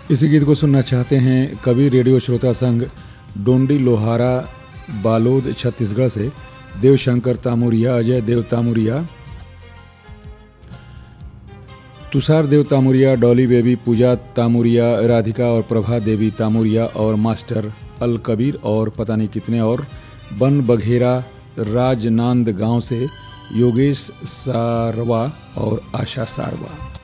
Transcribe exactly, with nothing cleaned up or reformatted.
इसी गीत को सुनना चाहते हैं कवि रेडियो श्रोता संघ डोंडी लोहारा बालोद छत्तीसगढ़ से देवशंकर तामुरिया, अजय देव तामुरिया, तुषार देव तामुरिया, डॉली बेबी, पूजा तामुरिया, राधिका और प्रभा देवी तामुरिया और मास्टर अल कबीर और पता नहीं कितने और बन बघेरा राजनांद गांव से योगेश सारवा और आशा सारवा।